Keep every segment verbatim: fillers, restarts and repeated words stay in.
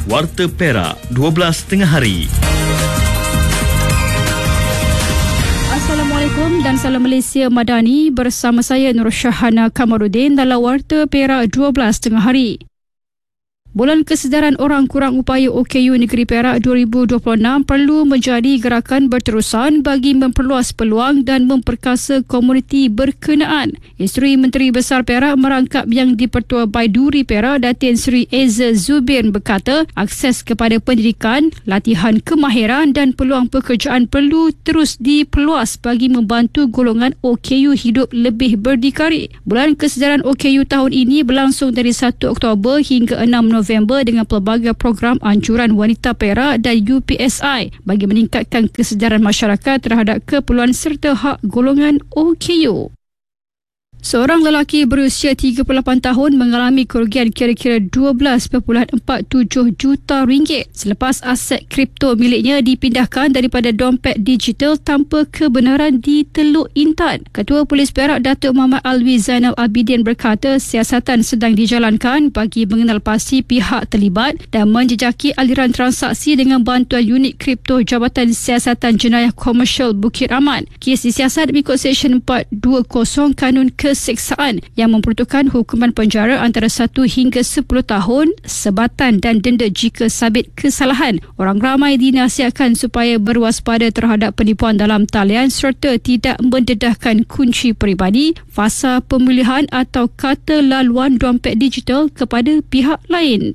Warta Perak dua belas tengah hari. Assalamualaikum dan salam Malaysia Madani, bersama saya Nur Syahana Kamarudin dalam Warta Perak dua belas tengah hari. Bulan Kesedaran Orang Kurang Upaya O K U Negeri Perak dua ribu dua puluh enam perlu menjadi gerakan berterusan bagi memperluas peluang dan memperkasa komuniti berkenaan. Isteri Menteri Besar Perak merangkap yang di-Pertua Baiduri Perak, Datin Seri Eza Zubir berkata, akses kepada pendidikan, latihan kemahiran dan peluang pekerjaan perlu terus diperluas bagi membantu golongan O K U hidup lebih berdikari. Bulan Kesedaran O K U tahun ini berlangsung dari satu Oktober hingga enam November dengan pelbagai program anjuran wanita Perak dan U P S I bagi meningkatkan kesedaran masyarakat terhadap keperluan serta hak golongan O K U. Seorang lelaki berusia tiga puluh lapan tahun mengalami kerugian kira-kira dua belas perpuluhan empat tujuh juta ringgit selepas aset kripto miliknya dipindahkan daripada dompet digital tanpa kebenaran di Teluk Intan. Ketua Polis Perak Datuk Muhammad Alwi Zainal Abidin berkata siasatan sedang dijalankan bagi mengenal pasti pihak terlibat dan menjejaki aliran transaksi dengan bantuan unit kripto Jabatan Siasatan Jenayah Komersial Bukit Aman. Kes disiasat mengikut Seksyen empat dua kosong Kanun Keseksaan yang memperuntukkan hukuman penjara antara satu hingga sepuluh tahun, sebatan dan denda jika sabit kesalahan. Orang ramai dinasihatkan supaya berwaspada terhadap penipuan dalam talian serta tidak mendedahkan kunci peribadi, fasa pemilihan atau kata laluan dompet digital kepada pihak lain.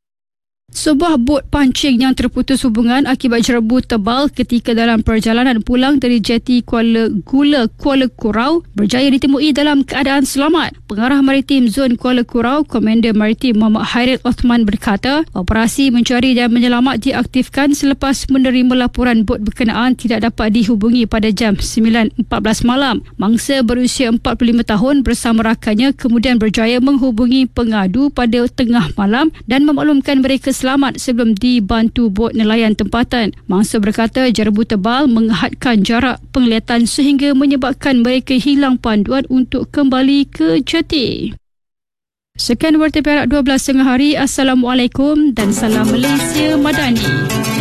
Sebuah bot pancing yang terputus hubungan akibat jerebu tebal ketika dalam perjalanan pulang dari jeti Kuala Gula, Kuala Kurau berjaya ditemui dalam keadaan selamat. Pengarah Maritim Zon Kuala Kurau, Komander Maritim Muhammad Hairil Othman berkata, operasi mencari dan menyelamat diaktifkan selepas menerima laporan bot berkenaan tidak dapat dihubungi pada jam sembilan empat belas malam. Mangsa berusia empat puluh lima tahun bersama rakannya kemudian berjaya menghubungi pengadu pada tengah malam dan memaklumkan mereka selamat sebelum dibantu bot nelayan tempatan. Mangsa berkata jerebu tebal menghadkan jarak penglihatan sehingga menyebabkan mereka hilang panduan untuk kembali ke jeti. Sekian Warta Perak dua belas tengah hari. Assalamualaikum dan salam Malaysia Madani.